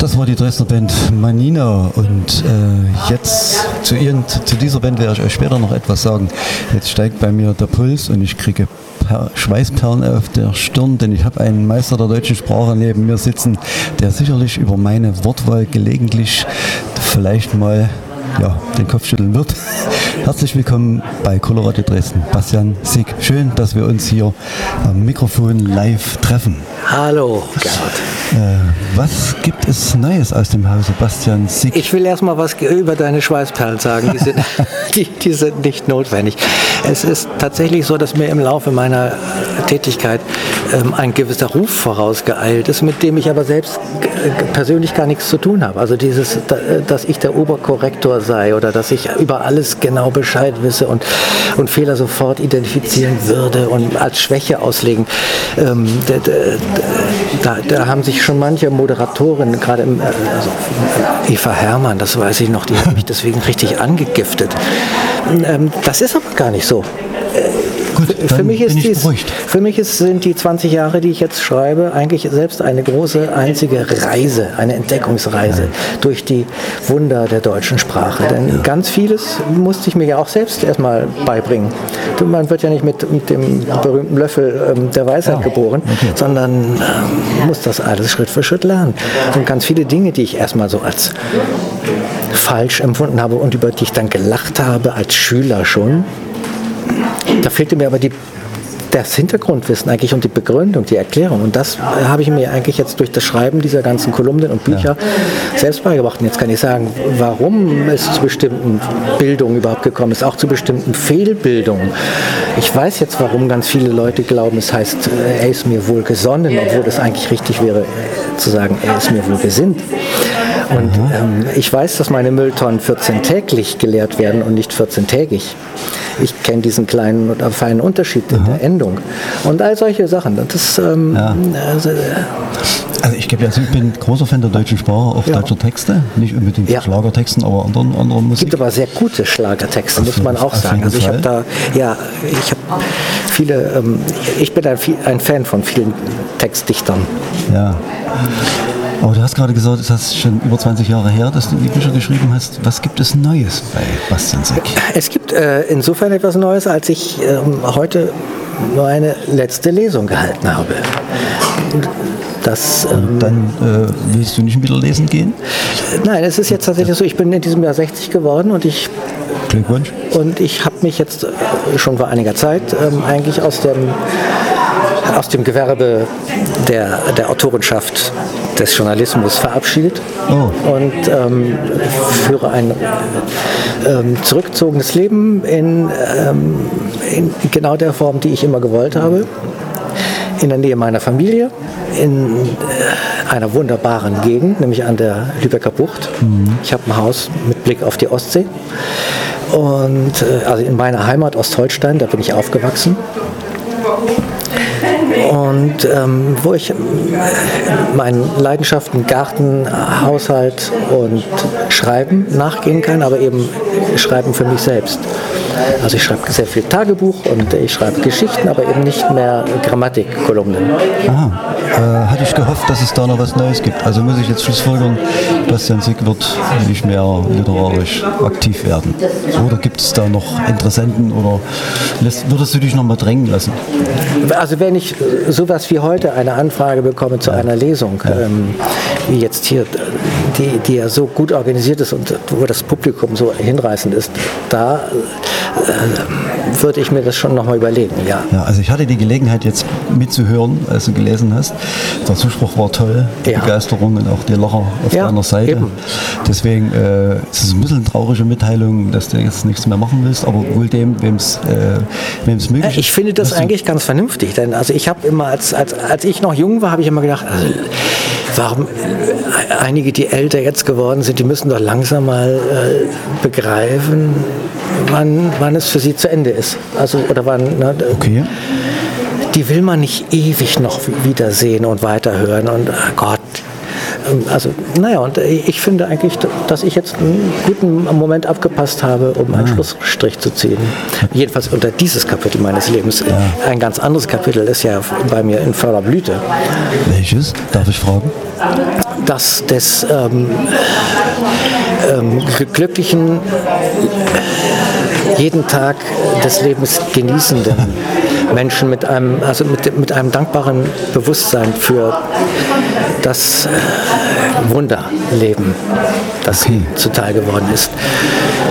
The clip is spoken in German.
Das war die Dresdner Band Manina und jetzt zu dieser Band werde ich euch später noch etwas sagen. Jetzt steigt bei mir der Puls und ich kriege Schweißperlen auf der Stirn, denn ich habe einen Meister der deutschen Sprache neben mir sitzen, der sicherlich über meine Wortwahl gelegentlich vielleicht mal den Kopf schütteln wird. Herzlich willkommen bei Coloradio Dresden, Bastian Sick. Schön, dass wir uns hier am Mikrofon live treffen. Hallo, Gerhard. Was gibt es Neues aus dem Hause Bastian Sick? Ich will erstmal was über deine Schweißperlen sagen. Die sind nicht notwendig. Es ist tatsächlich so, dass mir im Laufe meiner Tätigkeit ein gewisser Ruf vorausgeeilt ist, mit dem ich aber selbst persönlich gar nichts zu tun habe. Also dieses, dass ich der Oberkorrektor sei oder dass ich über alles genau Bescheid wisse und Fehler sofort identifizieren würde und als Schwäche auslegen. Da haben sich schon manche Moderatoren, gerade Eva Herrmann, das weiß ich noch, die hat mich deswegen richtig angegiftet. Das ist aber gar nicht so. Gut, für mich sind die 20 Jahre, die ich jetzt schreibe, eigentlich selbst eine große, einzige Reise, eine Entdeckungsreise durch die Wunder der deutschen Sprache. Denn ganz vieles musste ich mir ja auch selbst erstmal beibringen. Man wird ja nicht mit dem berühmten Löffel der Weisheit geboren, sondern muss das alles Schritt für Schritt lernen. Und ganz viele Dinge, die ich erstmal so als falsch empfunden habe und über die ich dann gelacht habe, als Schüler schon, da fehlte mir aber das Hintergrundwissen eigentlich und die Begründung, die Erklärung. Und das habe ich mir eigentlich jetzt durch das Schreiben dieser ganzen Kolumnen und Bücher selbst beigebracht. Und jetzt kann ich sagen, warum es zu bestimmten Bildungen überhaupt gekommen ist, auch zu bestimmten Fehlbildungen. Ich weiß jetzt, warum ganz viele Leute glauben, es heißt, er ist mir wohl gesonnen, obwohl es eigentlich richtig wäre, zu sagen, er ist mir wohl gesinnt. Und ich weiß, dass meine Mülltonnen 14-täglich geleert werden und nicht 14-tägig. Ich kenne diesen kleinen oder feinen Unterschied in der Endung. Und all solche Sachen. Das, also ich bin großer Fan der deutschen Sprache, auch deutscher Texte. Nicht unbedingt Schlagertexten, aber anderen Musik. Es gibt aber sehr gute Schlagertexte, muss man auch sagen. Also ich bin ein Fan von vielen Textdichtern. Ja. Aber du hast gerade gesagt, es ist schon über 20 Jahre her, dass du die Bücher geschrieben hast. Was gibt es Neues bei Bastian Sick? Es gibt insofern etwas Neues, als ich heute meine letzte Lesung gehalten habe. Und dann willst du nicht wieder lesen gehen? Nein, es ist jetzt tatsächlich so, ich bin in diesem Jahr 60 geworden und Glückwunsch. Und ich habe mich jetzt schon vor einiger Zeit eigentlich aus dem Gewerbe der Autorenschaft des Journalismus verabschiedet und führe ein zurückgezogenes Leben in genau der Form, die ich immer gewollt habe. In der Nähe meiner Familie, in einer wunderbaren Gegend, nämlich an der Lübecker Bucht. Ich habe ein Haus mit Blick auf die Ostsee. Und also in meiner Heimat Ostholstein, da bin ich aufgewachsen. Und wo ich meinen Leidenschaften Garten, Haushalt und Schreiben nachgehen kann, aber eben Schreiben für mich selbst. Also ich schreibe sehr viel Tagebuch und ich schreibe Geschichten, aber eben nicht mehr Grammatikkolumnen. Aha. Hatte ich gehofft, dass es da noch was Neues gibt. Also muss ich jetzt schlussfolgern, Bastian Sick wird nicht mehr literarisch aktiv werden. Oder gibt es da noch Interessenten oder würdest du dich noch mal drängen lassen? Also wenn ich sowas wie heute eine Anfrage bekomme zu einer Lesung, wie jetzt hier, die ja so gut organisiert ist und wo das Publikum so hinreißend ist, da würde ich mir das schon noch mal überlegen, ja. Also ich hatte die Gelegenheit jetzt mitzuhören, als du gelesen hast. Der Zuspruch war toll, die Begeisterung und auch die Lacher auf deiner Seite. Eben. Deswegen ist es ein bisschen eine traurige Mitteilung, dass du jetzt nichts mehr machen willst, aber wohl dem, wem es möglich ist. Ich finde das eigentlich ganz vernünftig, denn also ich habe immer, als ich noch jung war, habe ich immer gedacht, warum einige, die älter jetzt geworden sind, die müssen doch langsam mal begreifen, wann es für sie zu Ende ist. Also, oder wann, okay. Die will man nicht ewig noch wiedersehen und weiterhören und Gott, und ich finde eigentlich, dass ich jetzt einen guten Moment abgepasst habe, um einen Schlussstrich zu ziehen. Jedenfalls unter dieses Kapitel meines Lebens. Ja. Ein ganz anderes Kapitel ist ja bei mir in voller Blüte. Welches? Darf ich fragen? Das des glücklichen, jeden Tag des Lebens genießenden Menschen mit einem dankbaren Bewusstsein für das Wunderleben, das zuteil geworden ist.